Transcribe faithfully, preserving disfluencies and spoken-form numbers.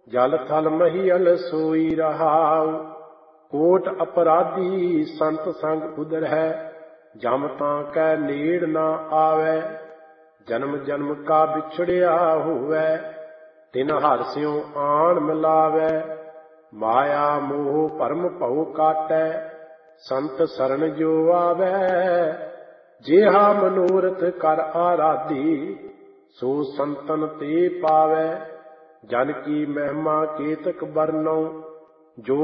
ਜਲ ਥਲ ਮਹੀਅਲ ਸੋਈ ਰਹਾਉ। ਕੋਟ ਅਪਰਾਧੀ ਸੰਤ ਸੰਗ ਉਦਰ ਹੈ, ਜਮ ਤਾਂ ਕੈ ਨੇੜ ਨਾ ਆਵੈ। ਜਨਮ ਜਨਮ ਕਾ ਵਿਛੜਿਆ ਹੋਵੈ, ਤਿਨ ਹਰਿ ਸਿਉ ਆਣ ਮਿਲਾਵੈ। ਮਾਇਆ ਮੋਹ ਭਰਮ ਭਉ ਕਾਟੈ, ਸੰਤ ਸਰਣ ਜੋ ਆਵੈ। ਜਿਹਾ ਮਨੋਰਥ ਕਰ ਆਰਾਧੀ, ਸੋ ਸੰਤਨ ਤੇ ਪਾਵੈ। ਜਨ ਕੀ ਮਹਿਮਾ ਕੇਤਕ ਬਰਨਉ, ਜੋ